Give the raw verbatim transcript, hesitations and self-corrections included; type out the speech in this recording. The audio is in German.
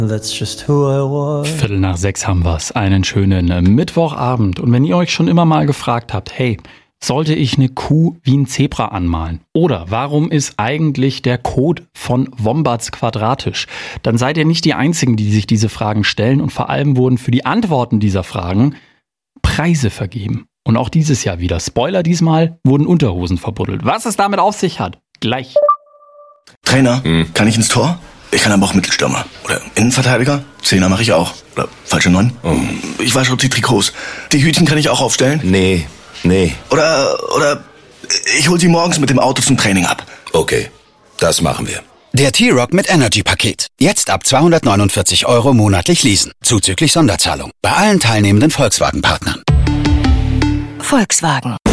That's just who I was. Viertel nach sechs haben wir's. Einen schönen Mittwochabend. Und wenn ihr euch schon immer mal gefragt habt, hey, sollte ich eine Kuh wie ein Zebra anmalen? Oder warum ist eigentlich der Code von Wombats quadratisch? Dann seid ihr nicht die Einzigen, die sich diese Fragen stellen. Und vor allem wurden für die Antworten dieser Fragen Preise vergeben. Und auch dieses Jahr wieder. Spoiler diesmal, wurden Unterhosen verbuddelt. Was es damit auf sich hat, gleich. Trainer, hm. kann ich ins Tor? Ich kann aber auch Mittelstürmer. Oder Innenverteidiger? Zehner mache ich auch. Oder falsche Neun? Oh. Ich wasche die Trikots. Die Hütchen kann ich auch aufstellen? Nee, nee. Oder, oder ich hol sie morgens mit dem Auto zum Training ab. Okay, das machen wir. Der T-Rock mit Energy-Paket. Jetzt ab zweihundertneunundvierzig Euro monatlich leasen. Zuzüglich Sonderzahlung. Bei allen teilnehmenden Volkswagen-Partnern. Volkswagen.